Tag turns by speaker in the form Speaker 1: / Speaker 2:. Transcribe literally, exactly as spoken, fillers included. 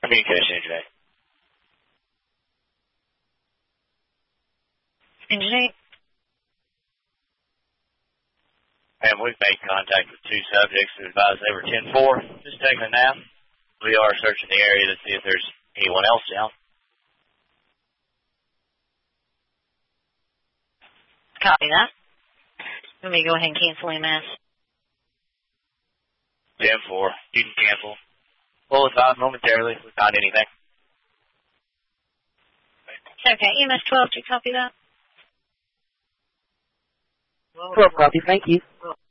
Speaker 1: Communication engineer.
Speaker 2: Engineer.
Speaker 1: And we've made contact with two subjects who advised they were ten four. Just taking a nap. We are searching the area to see if there's anyone else down.
Speaker 2: Copy that. Let me go ahead and cancel M S.
Speaker 1: ten four. You can cancel. We'll advise momentarily if we find anything.
Speaker 2: Okay, M S twelve, do you copy that?
Speaker 3: twelve copy, thank you.